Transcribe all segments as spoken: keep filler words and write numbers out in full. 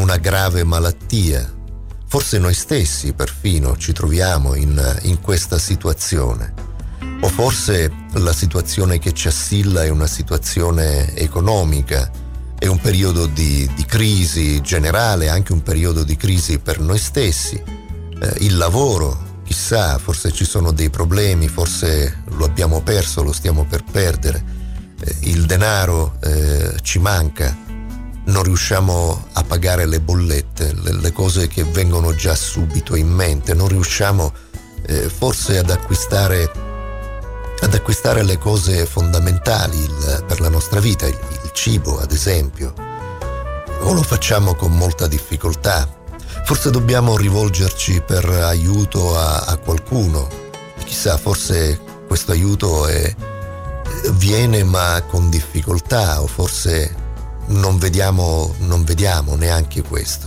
una grave malattia. Forse noi stessi perfino ci troviamo in, in questa situazione. O forse la situazione che ci assilla è una situazione economica, è un periodo di, di crisi generale, anche un periodo di crisi per noi stessi. Eh, il lavoro, chissà, forse ci sono dei problemi, forse lo abbiamo perso, lo stiamo per perdere. Eh, il denaro eh, ci manca, non riusciamo a pagare le bollette, le, le cose che vengono già subito in mente, non riusciamo eh, forse ad acquistare ad acquistare le cose fondamentali il, per la nostra vita, il, il cibo ad esempio, o lo facciamo con molta difficoltà. Forse dobbiamo rivolgerci per aiuto a, a qualcuno, chissà, forse questo aiuto è, viene ma con difficoltà, o forse non vediamo, non vediamo neanche questo.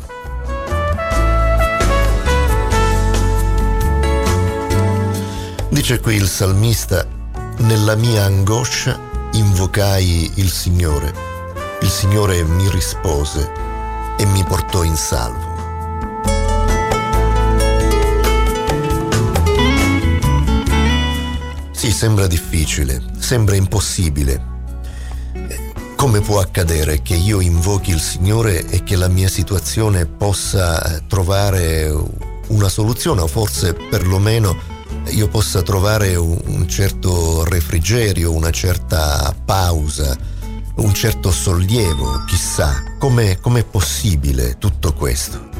Dice qui il salmista: nella mia angoscia invocai il Signore. Il Signore mi rispose e mi portò in salvo. Sì, sembra difficile, sembra impossibile. Come può accadere che io invochi il Signore e che la mia situazione possa trovare una soluzione, o forse perlomeno io possa trovare un certo refrigerio, una certa pausa, un certo sollievo, chissà, come è possibile tutto questo?